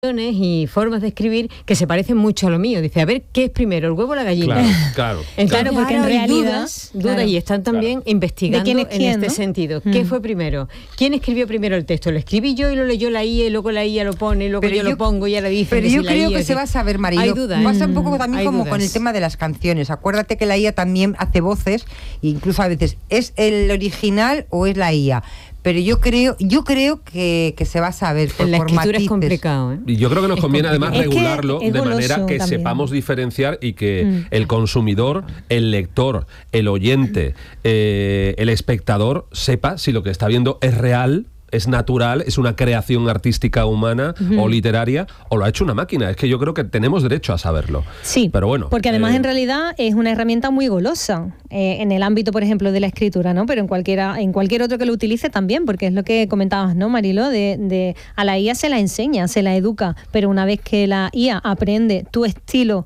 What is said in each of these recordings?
y formas de escribir que se parecen mucho a lo mío. Dice, a ver, ¿qué es primero, el huevo o la gallina? Claro. Entonces, porque en realidad dudas y están también investigando ¿De quién es quién, en este no? sentido. ¿Qué fue primero? ¿Quién escribió primero el texto? ¿Lo escribí yo y lo leyó la IA y luego la IA lo pone, luego yo lo pongo y ya le dice? Pero yo creo que se va a saber, Marilo. Hay dudas. Pasa un poco también Hay como dudas. con el tema de las canciones. Acuérdate que la IA también hace voces, e incluso a veces, ¿es el original o es la IA? Pero yo creo que se va a saber por la escritura matices. Es complicado, ¿eh? Y yo creo que nos conviene además Es que regularlo es de manera que también. sepamos diferenciar y que el consumidor, el lector, el oyente, el espectador sepa si lo que está viendo es real, es natural, es una creación artística humana o literaria, o lo ha hecho una máquina. Es que yo creo que tenemos derecho a saberlo. Sí, pero bueno, porque además en realidad es una herramienta muy golosa en el ámbito, por ejemplo, de la escritura, ¿no? Pero en cualquier otro que lo utilice también, porque es lo que comentabas, ¿no, Marilo? De a la IA se la enseña, se la educa, pero una vez que la IA aprende tu estilo,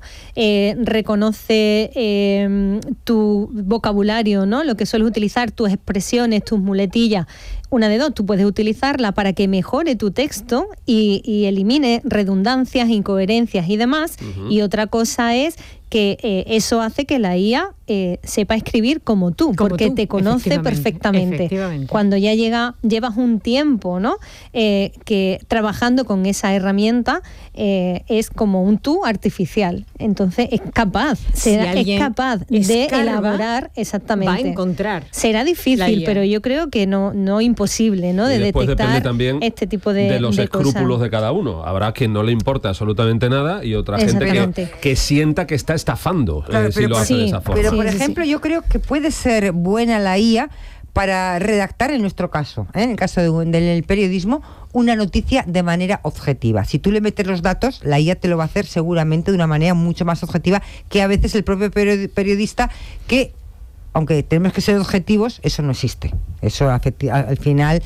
reconoce tu vocabulario, ¿no? Lo que sueles utilizar, tus expresiones, tus muletillas. Una de dos, tú puedes utilizarla para que mejore tu texto y elimine redundancias, incoherencias y demás. Y otra cosa es que eso hace que la IA sepa escribir como tú, porque te conoce perfectamente. Cuando ya llevas un tiempo, ¿no? Que trabajando con esa herramienta es como un tú artificial. Entonces es capaz, es capaz de elaborar exactamente. Va a encontrar. Será difícil, pero yo creo que no imposible, ¿no? De detectar también este tipo de los escrúpulos cosas. de cada uno. Habrá quien no le importa absolutamente nada y otra gente que sienta que está estafando, claro, si lo hace de esa forma. Pero por ejemplo, yo creo que puede ser buena la IA para redactar, en nuestro caso, en el caso del periodismo, una noticia de manera objetiva. Si tú le metes los datos, la IA te lo va a hacer seguramente de una manera mucho más objetiva que a veces el propio periodista, que aunque tenemos que ser objetivos, eso no existe. Eso al final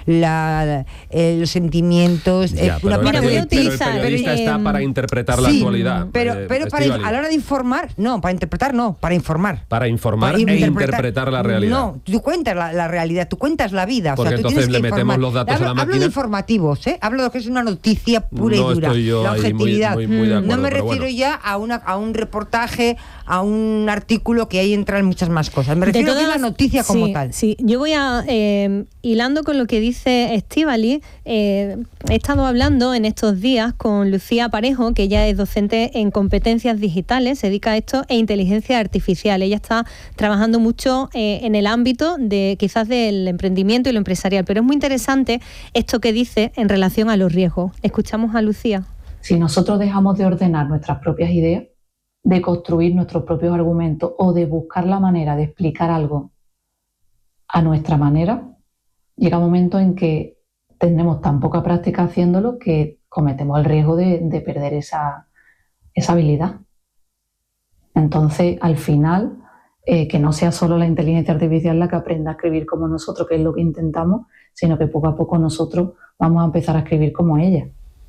los sentimientos... Pero el periodista está para interpretar la actualidad. Pero a la hora de informar, para interpretar no, para informar. Para informar e interpretar la realidad. No, tú cuentas la realidad, tú cuentas la vida. Porque tú entonces tienes que le metemos los datos a la máquina. Hablo de informativos, hablo de lo que es una noticia pura y dura. Estoy yo la objetividad. muy de acuerdo, no me refiero ya a un reportaje, a un artículo, que ahí entran muchas más cosas. Me refiero a la noticia como tal. Sí, yo voy hilando con lo que dice Estíbaliz. He estado hablando en estos días con Lucía Parejo, que ella es docente en competencias digitales, se dedica a esto, e inteligencia artificial. Ella está trabajando mucho en el ámbito de quizás del emprendimiento y lo empresarial, pero es muy interesante esto que dice en relación a los riesgos. Escuchamos a Lucía. Si nosotros dejamos de ordenar nuestras propias ideas, de construir nuestros propios argumentos o de buscar la manera de explicar algo a nuestra manera, llega un momento en que tenemos tan poca práctica haciéndolo que cometemos el riesgo de perder esa habilidad. Entonces, al final, que no sea solo la inteligencia artificial la que aprenda a escribir como nosotros, que es lo que intentamos, sino que poco a poco nosotros vamos a empezar a escribir como ella.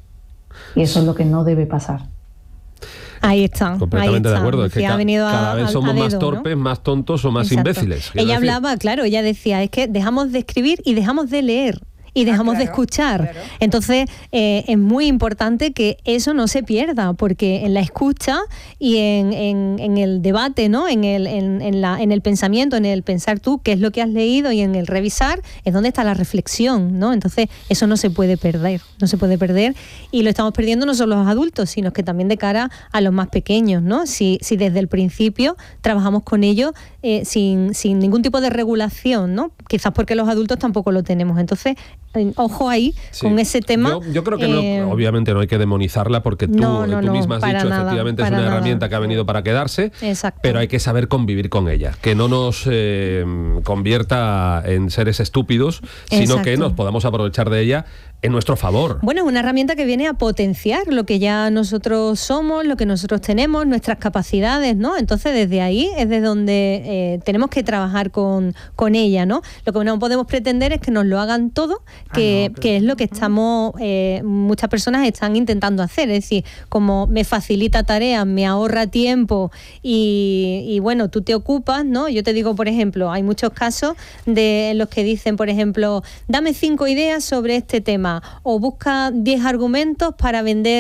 Y eso es lo que no debe pasar. Ahí está. Completamente de acuerdo. Es que cada vez somos más torpes, ¿no? más tontos o más imbéciles. Ella hablaba, ella decía, es que dejamos de escribir y dejamos de leer. Y dejamos de escuchar. Claro. Entonces, es muy importante que eso no se pierda, porque en la escucha y en el debate, ¿no? En el pensamiento, en el pensar tú qué es lo que has leído y en el revisar, es donde está la reflexión, ¿no? Entonces, eso no se puede perder. No se puede perder. Y lo estamos perdiendo no solo los adultos, sino que también de cara a los más pequeños, ¿no? Si desde el principio trabajamos con ellos sin ningún tipo de regulación, ¿no? Quizás porque los adultos tampoco lo tenemos. Entonces, ojo ahí con ese tema. Yo creo que obviamente no hay que demonizarla, porque tú misma has dicho, efectivamente es una herramienta que ha venido para quedarse. Exacto. Pero hay que saber convivir con ella, que no nos convierta en seres estúpidos, sino que nos podamos aprovechar de ella en nuestro favor. Bueno, es una herramienta que viene a potenciar lo que ya nosotros somos, lo que nosotros tenemos, nuestras capacidades, ¿no? Entonces, desde ahí es de donde tenemos que trabajar con ella, ¿no? Lo que no podemos pretender es que nos lo hagan todo, que es lo que estamos, muchas personas están intentando hacer. Es decir, como me facilita tareas, me ahorra tiempo y bueno, tú te ocupas, ¿no? Yo te digo, por ejemplo, hay muchos casos de los que dicen, por ejemplo, dame 5 ideas sobre este tema. tema, o busca 10 argumentos para vender